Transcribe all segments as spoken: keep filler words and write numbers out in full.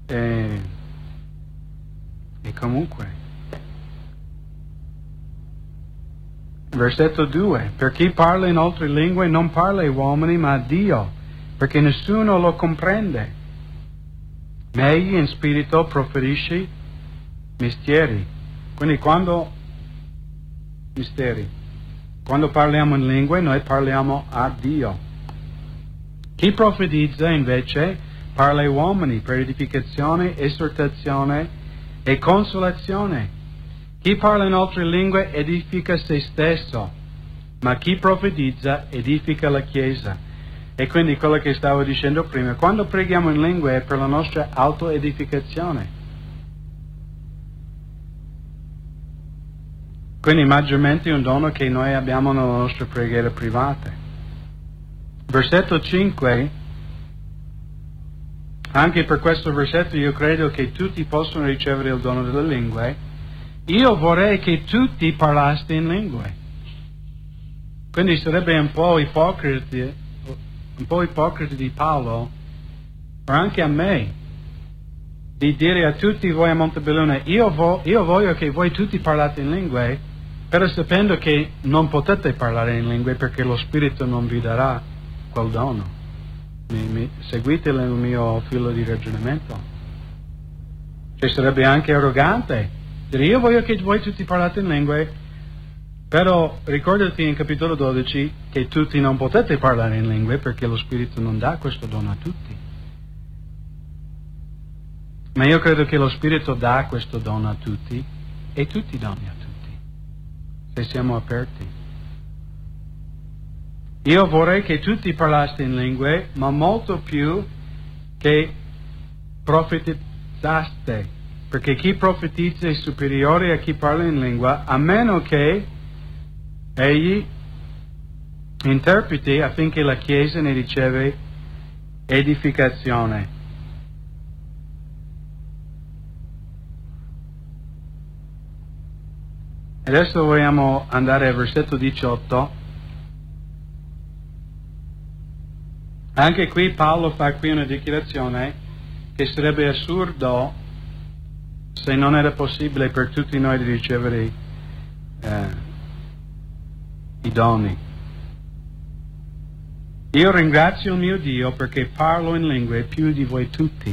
E, e comunque, versetto due, per chi parla in altre lingue non parla ai uomini ma a Dio, perché nessuno lo comprende. Ma egli in spirito proferisce misteri. Quindi quando misteri, quando parliamo in lingue noi parliamo a Dio. Chi profetizza invece parla ai uomini per edificazione, esortazione e consolazione. Chi parla in altre lingue edifica se stesso, ma chi profetizza edifica la Chiesa. E quindi quello che stavo dicendo prima, quando preghiamo in lingue è per la nostra autoedificazione. Quindi maggiormente è un dono che noi abbiamo nella nostra preghiera privata. Versetto cinque, anche per questo versetto io credo che tutti possono ricevere il dono delle lingue. Io vorrei che tutti parlaste in lingue. Quindi sarebbe un po' ipocrita, un po' ipocrita di Paolo, o anche a me, di dire a tutti voi a Montebelluna, io, vo- io voglio che voi tutti parlate in lingue, però sapendo che non potete parlare in lingue perché lo Spirito non vi darà quel dono. Mi, mi, seguite il mio filo di ragionamento? Cioè sarebbe anche arrogante dire io voglio che voi tutti parlate in lingue, però ricordati in capitolo dodici che tutti non potete parlare in lingue perché lo Spirito non dà questo dono a tutti. Ma io credo che lo Spirito dà questo dono a tutti e tutti doni a tutti, se siamo aperti. Io vorrei che tutti parlaste in lingue, ma molto più che profetizzaste. Perché chi profetizza è superiore a chi parla in lingua, a meno che egli interpreti affinché la Chiesa ne riceve edificazione. Adesso vogliamo andare al versetto diciotto. Anche qui Paolo fa qui una dichiarazione che sarebbe assurdo se non era possibile per tutti noi di ricevere eh, i doni. Io ringrazio il mio Dio perché parlo in lingue più di voi tutti.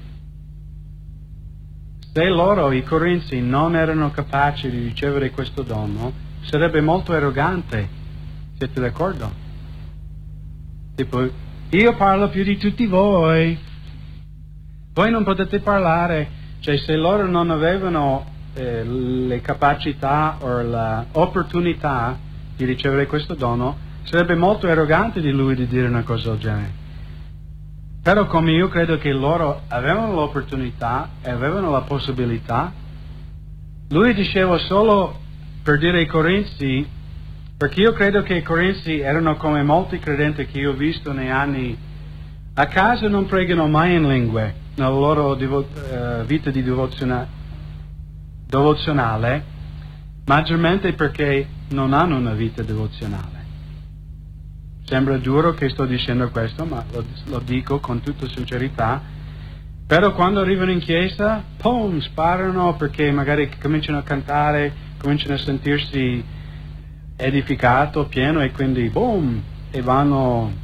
Se loro, i Corinzi, non erano capaci di ricevere questo dono, sarebbe molto arrogante. Siete d'accordo? Tipo, io parlo più di tutti voi. Voi non potete parlare. Cioè, se loro non avevano eh, le capacità o l'opportunità di ricevere questo dono, sarebbe molto arrogante di lui di dire una cosa del genere. Però come io credo che loro avevano l'opportunità e avevano la possibilità, lui diceva solo per dire ai Corinzi, perché io credo che i Corinzi erano come molti credenti che io ho visto nei anni, a casa non pregano mai in lingue nella loro devo, uh, vita di devoziona, devozionale, maggiormente perché non hanno una vita devozionale. Sembra duro che sto dicendo questo, ma lo, lo dico con tutta sincerità. Però quando arrivano in chiesa, pum, sparano perché magari cominciano a cantare, cominciano a sentirsi edificato, pieno, e quindi boom, e vanno.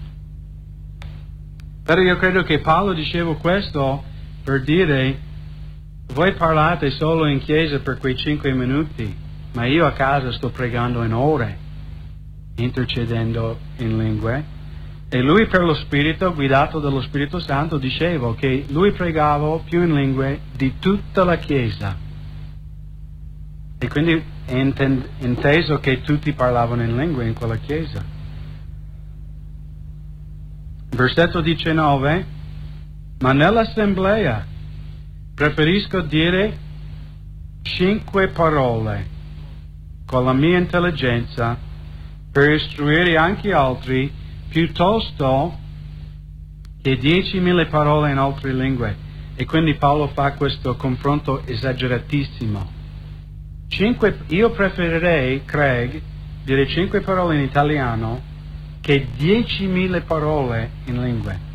Però io credo che Paolo diceva questo per dire, voi parlate solo in chiesa per quei cinque minuti, ma io a casa sto pregando in ore, intercedendo in lingue. E lui per lo Spirito, guidato dallo Spirito Santo, diceva che lui pregava più in lingue di tutta la chiesa. E quindi è inteso che tutti parlavano in lingue in quella chiesa. Versetto diciannove, ma nell'assemblea preferisco dire cinque parole con la mia intelligenza per istruire anche altri piuttosto che diecimila parole in altre lingue. E quindi Paolo fa questo confronto esageratissimo. Cinque, io preferirei, Craig, dire cinque parole in italiano che diecimila parole in lingue.